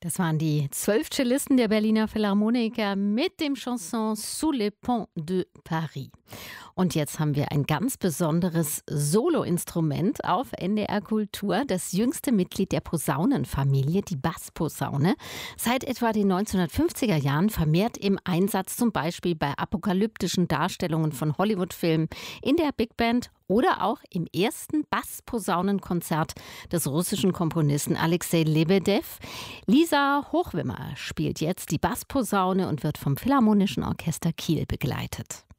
Das waren die 12 Cellisten der Berliner Philharmoniker mit dem Chanson Sous les ponts de Paris. Und jetzt haben wir ein ganz besonderes Soloinstrument auf NDR Kultur, das jüngste Mitglied der Posaunenfamilie, die Bassposaune. Seit etwa den 1950er Jahren vermehrt im Einsatz, zum Beispiel bei apokalyptischen Darstellungen von Hollywood-Filmen, in der Big Band oder auch im ersten Bassposaunenkonzert des russischen Komponisten Alexei Lebedew. Lisa Hochwimmer spielt jetzt die Bassposaune und wird vom Philharmonischen Orchester Kiel begleitet.